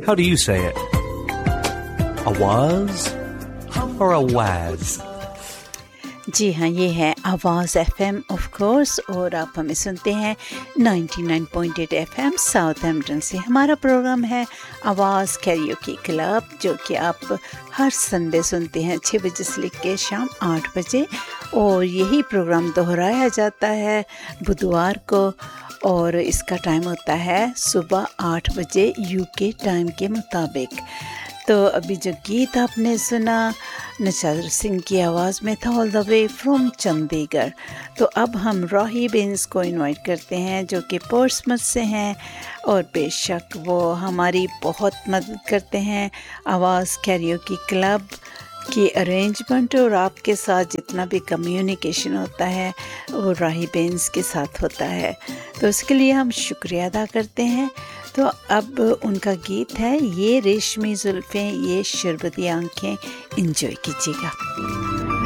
How do you say it? A was or a was? जी हाँ, ये है आवाज़ FM ऑफ कोर्स, और आप हमें सुनते हैं 99.8 FM साउथहैम्पटन से। हमारा प्रोग्राम है आवाज़ कैरियोकी क्लब, जो कि आप हर संडे सुनते हैं 6 बजे से लेकर शाम 8 बजे, और यही प्रोग्राम दोहराया जाता है बुधवार को, और इसका टाइम होता है सुबह 8 बजे यूके टाइम के मुताबिक। तो अभी जो गीत आपने सुना नचादर सिंह की आवाज़ में था, all the way from Chandigarh. तो अब हम राही बेंस को इनवाइट करते हैं, जो कि पोर्ट्समouth से हैं, और बेशक वो हमारी बहुत मदद करते हैं आवाज़ कैरियोकी क्लब की अरेंजमेंट, और आपके साथ जितना भी कम्युनिकेशन होता है वो राही बेंस के साथ होता है। तो उसके लिए हम शुक्रिया अदा करते हैं। तो अब उनका गीत है ये रेशमी जुल्फ़ें ये शरबती आँखें, एंजॉय कीजिएगा।